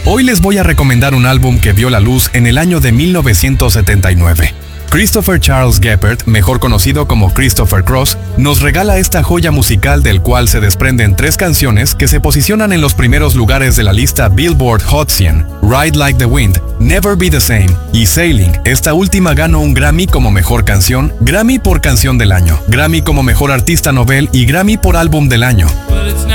Hoy les voy a recomendar un álbum que vio la luz en el año de 1979. Christopher Charles Geppert, mejor conocido como Christopher Cross, nos regala esta joya musical del cual se desprenden 3 canciones que se posicionan en los primeros lugares de la lista Billboard Hot 100, Ride Like the Wind, Never Be the Same y Sailing. Esta última ganó un Grammy como mejor canción, Grammy por canción del año, Grammy como mejor artista novel y Grammy por álbum del año.